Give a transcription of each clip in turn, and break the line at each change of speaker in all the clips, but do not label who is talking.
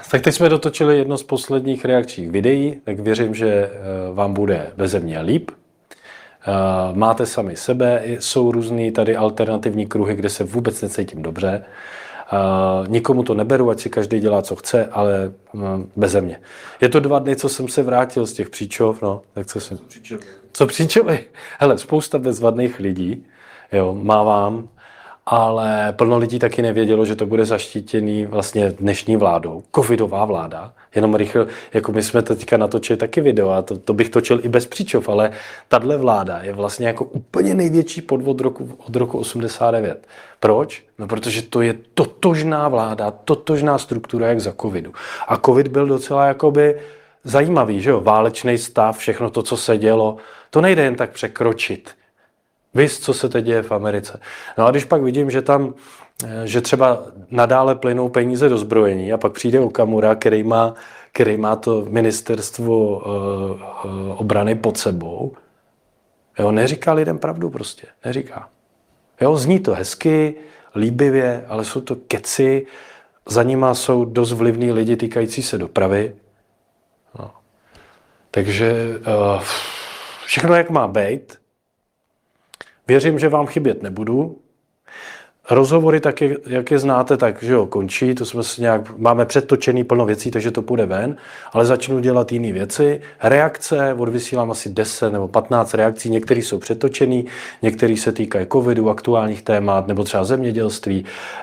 Tak teď jsme dotočili jedno z posledních reakčních videí, tak věřím, že vám bude beze mě líp. Máte sami sebe, jsou různý tady alternativní kruhy, kde se vůbec necítím dobře. Nikomu to neberu, ať si každý dělá, co chce, ale beze mě. Je to 2 dny, co jsem se vrátil z těch Příčov, no, tak co jsem... Co Příčovy? Hele, spousta bezvadných lidí, jo, mávám, ale plno lidí taky nevědělo, že to bude zaštítěný vlastně dnešní vládou, covidová vláda. Jenom rychle, jako my jsme teďka natočili taky video a to bych točil i bez Příčov, ale tahle vláda je vlastně jako úplně největší podvod od roku 89. Proč? No protože to je totožná vláda, totožná struktura jak za covidu. A covid byl docela jakoby zajímavý, že jo? Válečný stav, všechno to, co se dělo, to nejde jen tak překročit. Víš, co se teď děje v Americe. No a když pak vidím, že třeba nadále plynou peníze do zbrojení a pak přijde Okamura, který má to ministerstvo obrany pod sebou, jo, neříká lidem pravdu prostě, neříká. Jo, zní to hezky, líbivě, ale jsou to keci, za nima jsou dost vlivní lidi týkající se dopravy. No. Takže všechno, jak má být. Věřím, že vám chybět nebudu. Rozhovory, tak jak je znáte, tak že jo, končí. To jsme si máme předtočený plno věcí, takže to půjde ven. Ale začnu dělat jiné věci. Reakce, odvysílám asi 10 nebo 15 reakcí. Některé jsou předtočený, některé se týkají covidu, aktuálních témat, nebo třeba zemědělství,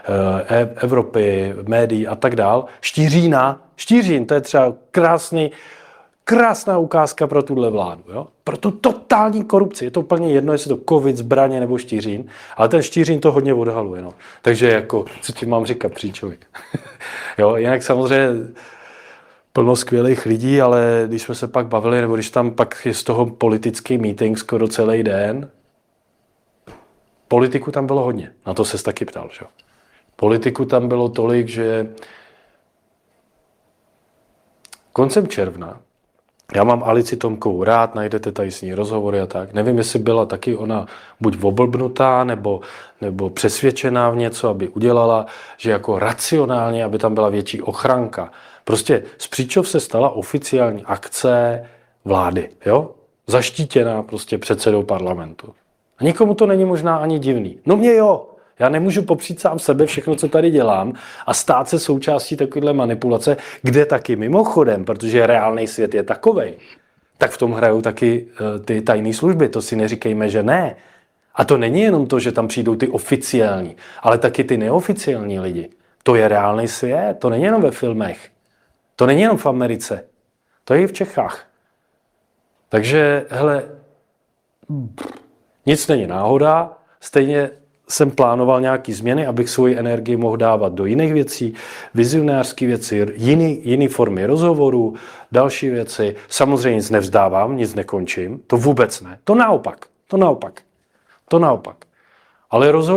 Evropy, médií a tak dál. Štířín, to je třeba krásná ukázka pro tuhle vládu. Jo? Pro tu totální korupci. Je to úplně jedno, jestli to covid, zbraně nebo Štířín, ale ten Štířín to hodně odhaluje. No. Takže jako, co ti mám říkat, Příčovi. Jo, jinak samozřejmě plno skvělých lidí, ale když jsme se pak bavili, nebo když tam pak je z toho politický meeting skoro celý den, politiku tam bylo hodně. Na to ses taky ptal. Že? Politiku tam bylo tolik, že koncem června já mám Alici Tomkovou rád, najdete tady s ní rozhovory a tak. Nevím, jestli byla taky ona buď oblbnutá, nebo přesvědčená v něco, aby udělala, že jako racionálně, aby tam byla větší ochranka. Prostě z Příčov se stala oficiální akce vlády, jo? Zaštítěná prostě předsedou parlamentu. A nikomu to není možná ani divný. No mě jo. Já nemůžu popřít sám sebe všechno, co tady dělám a stát se součástí takovéhle manipulace, kde taky mimochodem, protože reálný svět je takovej, tak v tom hrajou taky ty tajné služby, to si neříkejme, že ne. A to není jenom to, že tam přijdou ty oficiální, ale taky ty neoficiální lidi. To je reálný svět, to není jenom ve filmech, to není jenom v Americe, to je i v Čechách. Takže, hele, nic není náhoda, stejně jsem plánoval nějaké změny, abych svoji energii mohl dávat do jiných věcí, vizionářské věci, jiné formy rozhovorů, další věci. Samozřejmě nic nevzdávám, nic nekončím, to vůbec ne. To naopak. Ale rozhodně